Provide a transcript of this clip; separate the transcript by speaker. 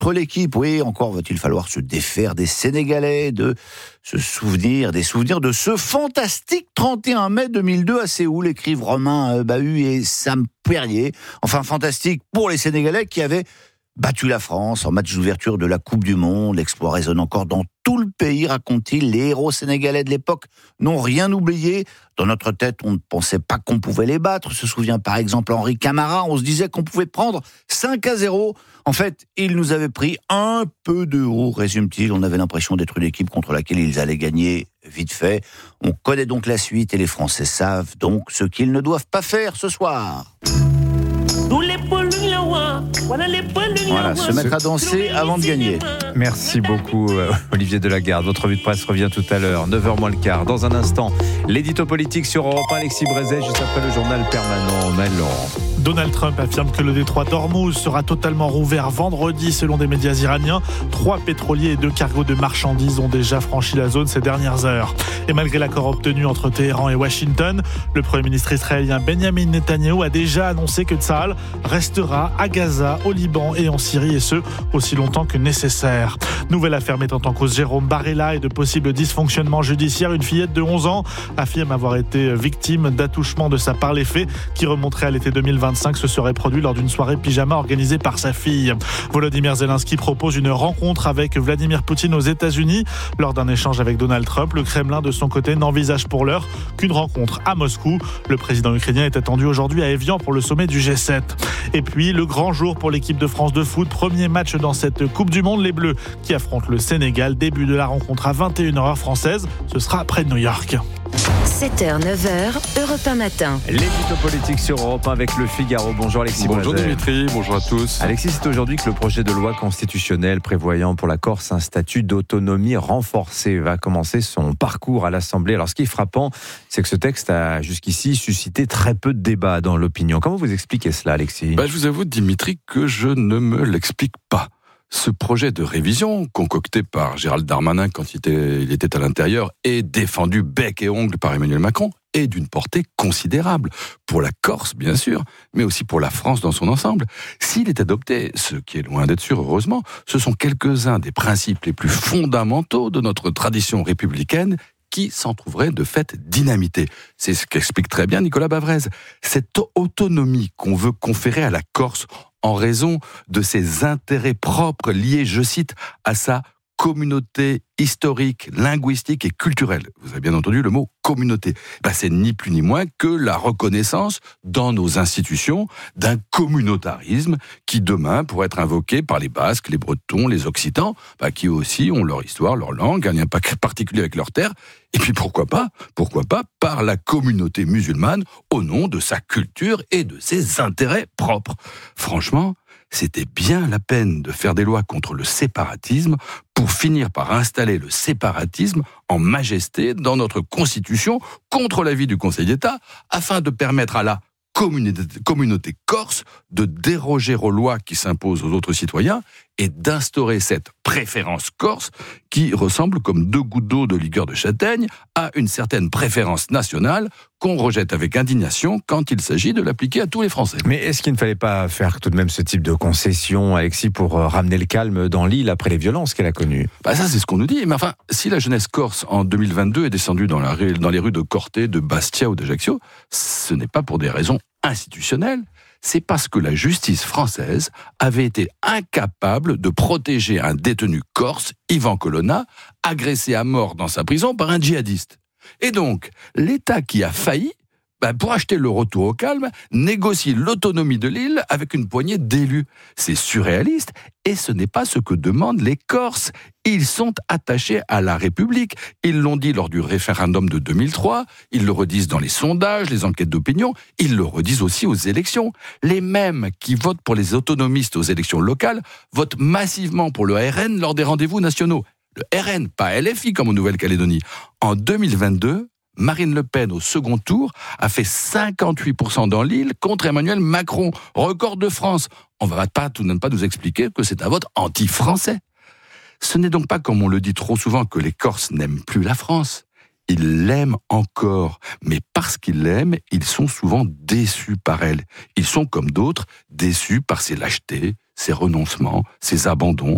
Speaker 1: contre l'équipe. Oui, encore va-t-il falloir se défaire des Sénégalais, des souvenirs de ce fantastique 31 mai 2002 à Séoul, écrivent Romain Bahut et Sam Perrier. Enfin, fantastique pour les Sénégalais qui avaient battu la France en match d'ouverture de la Coupe du Monde. L'exploit résonne encore dans tout le pays, raconte-t-il. Les héros sénégalais de l'époque n'ont rien oublié. Dans notre tête, on ne pensait pas qu'on pouvait les battre. Se souvient par exemple Henri Camara. On se disait qu'on pouvait prendre 5-0. En fait, ils nous avaient pris un peu de haut, résume-t-il. On avait l'impression d'être une équipe contre laquelle ils allaient gagner vite fait. On connaît donc la suite et les Français savent donc ce qu'ils ne doivent pas faire ce soir. Voilà, se mettre à danser avant de gagner.
Speaker 2: Merci beaucoup Olivier Delagarde. Votre revue de presse revient tout à l'heure, 9h moins le quart. Dans un instant, l'édito politique sur Europe 1, Alexis Brézet, juste après le journal permanent. Maël Laurent.
Speaker 3: Donald Trump affirme que le détroit d'Ormuz sera totalement rouvert vendredi selon des médias iraniens. 3 pétroliers et 2 cargos de marchandises ont déjà franchi la zone ces dernières heures. Et malgré l'accord obtenu entre Téhéran et Washington, le Premier ministre israélien Benjamin Netanyahou a déjà annoncé que Tsahal restera à Gaza, au Liban et en Syrie, et ce, aussi longtemps que nécessaire. Nouvelle affaire mettant en cause Jérôme Barella et de possibles dysfonctionnements judiciaires. Une fillette de 11 ans affirme avoir été victime d'attouchements de sa part. Les faits, qui remonteraient à l'été 2025, se seraient produits lors d'une soirée pyjama organisée par sa fille. Volodymyr Zelensky propose une rencontre avec Vladimir Poutine aux États-Unis. Lors d'un échange avec Donald Trump, le Kremlin, de son côté, n'envisage pour l'heure qu'une rencontre à Moscou. Le président ukrainien est attendu aujourd'hui à Évian pour le sommet du G7. Et puis, le grand jour pour l'équipe de France de foot. Premier match dans cette Coupe du Monde. Les Bleus qui affrontent le Sénégal. Début de la rencontre à 21h heure française. Ce sera près de New York.
Speaker 4: 7h, 9h, Europe 1 matin.
Speaker 2: L'édito politique sur Europe 1 avec Le Figaro. Bonjour Alexis
Speaker 5: Bonjour
Speaker 2: Brézet.
Speaker 5: Dimitri, bonjour à tous.
Speaker 2: Alexis, c'est aujourd'hui que le projet de loi constitutionnelle prévoyant pour la Corse un statut d'autonomie renforcée va commencer son parcours à l'Assemblée. Alors ce qui est frappant, c'est que ce texte a jusqu'ici suscité très peu de débats dans l'opinion. Comment vous expliquez cela, Alexis ?
Speaker 5: Je vous avoue, Dimitri, que je ne me l'explique pas. Ce projet de révision, concocté par Gérald Darmanin quand il était à l'intérieur et défendu bec et ongle par Emmanuel Macron, est d'une portée considérable. Pour la Corse, bien sûr, mais aussi pour la France dans son ensemble. S'il est adopté, ce qui est loin d'être sûr, heureusement, ce sont quelques-uns des principes les plus fondamentaux de notre tradition républicaine qui s'en trouverait de fait dynamité. C'est ce qu'explique très bien Nicolas Bavrez. Cette autonomie qu'on veut conférer à la Corse en raison de ses intérêts propres liés, je cite, à sa communauté historique, linguistique et culturelle. Vous avez bien entendu le mot communauté. C'est ni plus ni moins que la reconnaissance dans nos institutions d'un communautarisme qui demain pourrait être invoqué par les Basques, les Bretons, les Occitans, qui aussi ont leur histoire, leur langue, un lien particulier avec leur terre. Et puis pourquoi pas par la communauté musulmane au nom de sa culture et de ses intérêts propres. Franchement, c'était bien la peine de faire des lois contre le séparatisme pour finir par installer le séparatisme en majesté dans notre Constitution contre l'avis du Conseil d'État afin de permettre à la communauté corse de déroger aux lois qui s'imposent aux autres citoyens et d'instaurer cette préférence corse qui ressemble comme 2 gouttes d'eau de liqueur de châtaigne à une certaine préférence nationale qu'on rejette avec indignation quand il s'agit de l'appliquer à tous les Français.
Speaker 2: Mais est-ce qu'il ne fallait pas faire tout de même ce type de concession, Alexis, pour ramener le calme dans l'île après les violences qu'elle a connues ?
Speaker 5: Ça, c'est ce qu'on nous dit. Mais enfin, si la jeunesse corse, en 2022, est descendue dans les rues de Corté, de Bastia ou d'Ajaccio, ce n'est pas pour des raisons institutionnelles. C'est parce que la justice française avait été incapable de protéger un détenu corse, Ivan Colonna, agressé à mort dans sa prison par un djihadiste. Et donc, l'État qui a failli, pour acheter le retour au calme, négocie l'autonomie de l'île avec une poignée d'élus. C'est surréaliste et ce n'est pas ce que demandent les Corses. Ils sont attachés à la République. Ils l'ont dit lors du référendum de 2003, ils le redisent dans les sondages, les enquêtes d'opinion, ils le redisent aussi aux élections. Les mêmes qui votent pour les autonomistes aux élections locales votent massivement pour le RN lors des rendez-vous nationaux. Le RN, pas LFI comme en Nouvelle-Calédonie. En 2022, Marine Le Pen, au second tour, a fait 58% dans l'île contre Emmanuel Macron, record de France. On ne va pas tout de même pas nous expliquer que c'est un vote anti-français. Ce n'est donc pas, comme on le dit trop souvent, que les Corses n'aiment plus la France. Ils l'aiment encore, mais parce qu'ils l'aiment, ils sont souvent déçus par elle. Ils sont, comme d'autres, déçus par ses lâchetés, ses renoncements, ses abandons.